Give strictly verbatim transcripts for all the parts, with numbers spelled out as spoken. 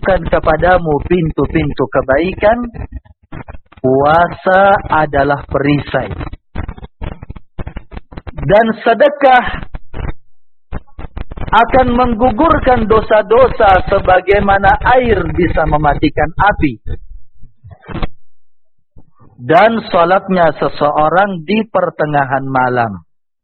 membukakan kepadamu pintu-pintu kebaikan, puasa adalah perisai. Dan sedekah akan menggugurkan dosa-dosa sebagaimana air bisa mematikan api. Dan salatnya seseorang di pertengahan malam.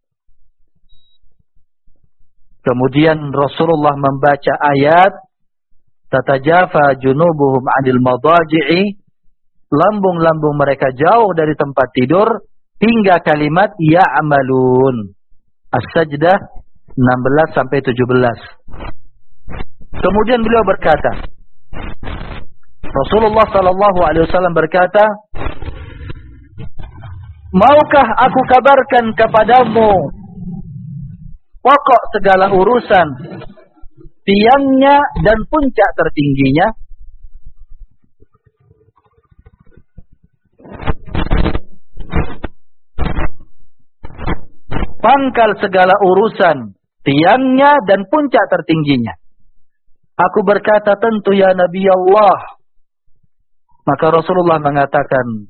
Kemudian Rasulullah membaca ayat tatajafa junubuhum 'anil madaji'i, lambung-lambung mereka jauh dari tempat tidur, hingga kalimat ya'malun. As-Sajdah enam belas sampai tujuh belas. Kemudian beliau berkata, Rasulullah sallallahu alaihi wasallam berkata, maukah aku kabarkan kepadamu pokok segala urusan, tiangnya dan puncak tertingginya? Pangkal segala urusan, tiangnya dan puncak tertingginya. Aku berkata, tentu ya Nabi Allah. Maka Rasulullah mengatakan,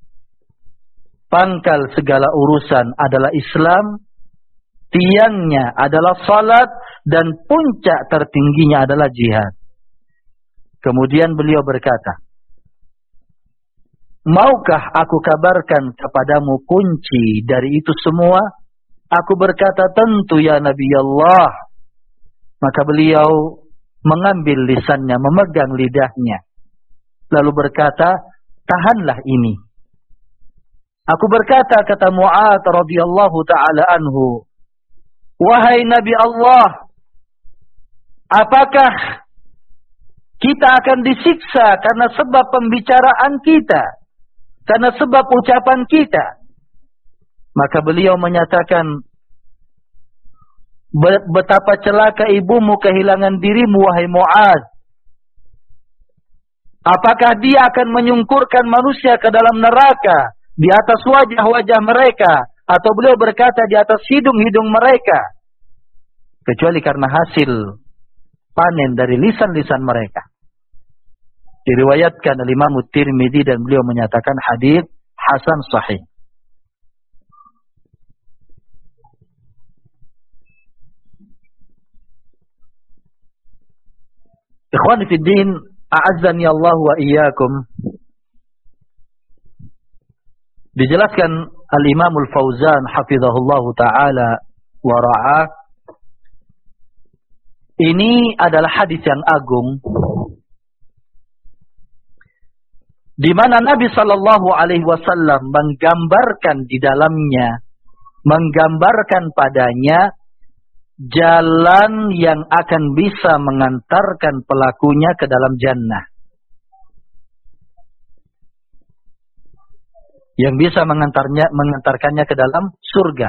pangkal segala urusan adalah Islam, tiangnya adalah salat, dan puncak tertingginya adalah jihad. Kemudian beliau berkata, maukah aku kabarkan kepadamu kunci dari itu semua? Aku berkata, tentu ya Nabi Allah. Maka beliau mengambil lisannya, memegang lidahnya, lalu berkata, tahanlah ini. Aku berkata, kata Mu'adz radhiyallahu ta'ala anhu, wahai Nabi Allah, apakah kita akan disiksa karena sebab pembicaraan kita, karena sebab ucapan kita? Maka beliau menyatakan, betapa celaka ibumu kehilangan dirimu, wahai Mu'adz. Apakah dia akan menyungkurkan manusia ke dalam neraka di atas wajah-wajah mereka, atau beliau berkata di atas hidung-hidung mereka, kecuali karena hasil panen dari lisan-lisan mereka. Diriwayatkan oleh Imam Tirmidzi dan beliau menyatakan hadits hasan sahih. Ikhwani fi din, a'azzani Allah wa iyyakum. Dijelaskan Al-Imam Al-Fauzan hafizahullahu taala wa ra'ah, ini adalah hadis yang agung di mana Nabi sallallahu alaihi wasallam menggambarkan di dalamnya, menggambarkan padanya jalan yang akan bisa mengantarkan pelakunya ke dalam jannah. Yang bisa mengantarnya, mengantarkannya ke dalam surga.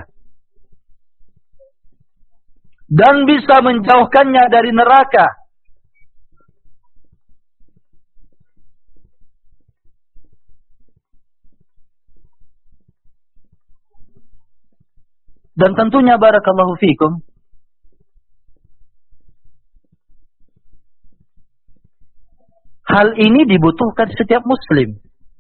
Dan bisa menjauhkannya dari neraka. Dan tentunya barakallahu fikum, hal ini dibutuhkan setiap muslim.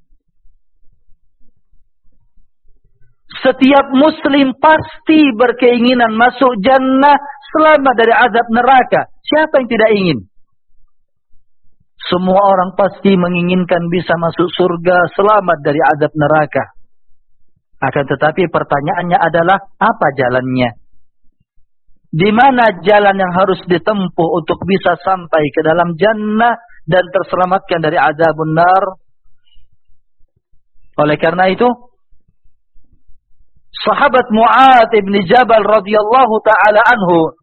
Setiap muslim pasti berkeinginan masuk jannah, selamat dari azab neraka. Siapa yang tidak ingin? Semua orang pasti menginginkan bisa masuk surga, selamat dari azab neraka. Akan tetapi pertanyaannya adalah, apa jalannya? Di mana jalan yang harus ditempuh untuk bisa sampai ke dalam jannah dan terselamatkan dari azabun nar? Oleh karena itu, sahabat Mu'adz ibn Jabal radhiyallahu ta'ala anhu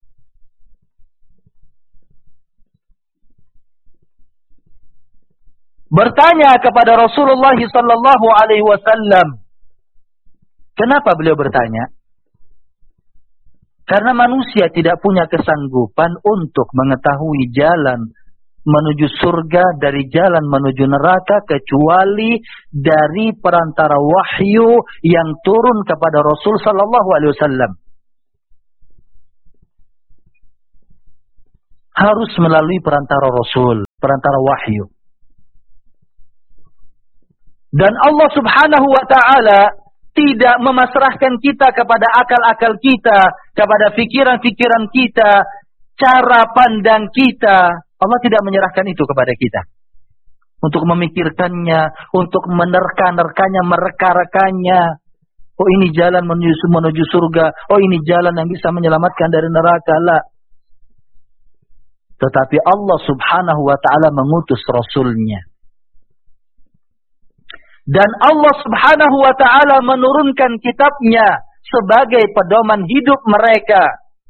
bertanya kepada Rasulullah sallallahu alaihi wasallam. Kenapa beliau bertanya? Karena manusia tidak punya kesanggupan untuk mengetahui jalan menuju surga dari jalan menuju neraka kecuali dari perantara wahyu yang turun kepada Rasul sallallahu alaihi wasallam. Harus melalui perantara Rasul. perantara wahyu. Dan Allah Subhanahu wa ta'ala tidak memasrahkan kita kepada akal-akal kita, kepada fikiran-fikiran kita, cara pandang kita. Allah tidak menyerahkan itu kepada kita. Untuk memikirkannya, untuk menerka-nerkanya, mereka-rekanya. Oh, ini jalan menuju, menuju surga. Oh, ini jalan yang bisa menyelamatkan dari neraka. La. Tetapi Allah Subhanahu wa ta'ala mengutus Rasulnya. Dan Allah Subhanahu wa ta'ala menurunkan kitabnya sebagai pedoman hidup mereka.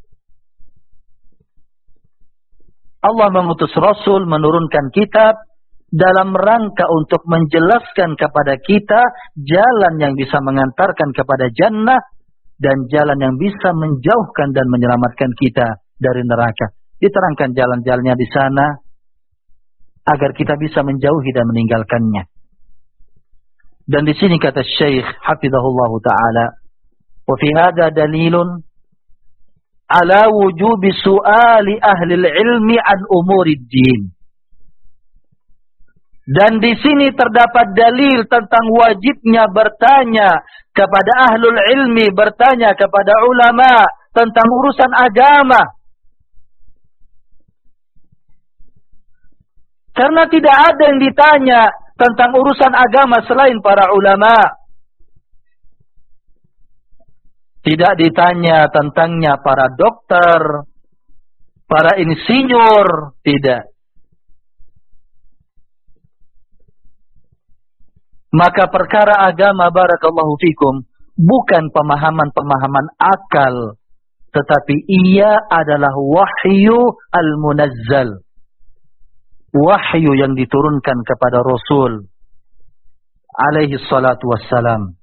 Allah mengutus Rasul, menurunkan kitab dalam rangka untuk menjelaskan kepada kita jalan yang bisa mengantarkan kepada jannah dan jalan yang bisa menjauhkan dan menyelamatkan kita dari neraka. Diterangkan jalan-jalannya di sana agar kita bisa menjauhi dan meninggalkannya. Dan di sini kata Syekh hafizahullah taala, wa fi hadha dalilun ala wujubi su'ali ahli ilmi an umurid din. Dan di sini terdapat dalil tentang wajibnya bertanya kepada ahlul ilmi, bertanya kepada ulama tentang urusan agama. Karena tidak ada yang ditanya tentang urusan agama selain para ulama. Tidak ditanya tentangnya para dokter, para insinyur, tidak. Maka perkara agama, barakallahu fikum, bukan pemahaman-pemahaman akal, tetapi ia adalah wahyu al-munazzal. Wahyu yang diturunkan kepada Rasul alaihi salatu wassalam.